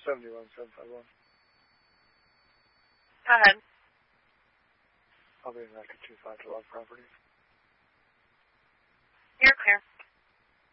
71751. Go ahead. I'll be in back at 25 to log property. You're clear.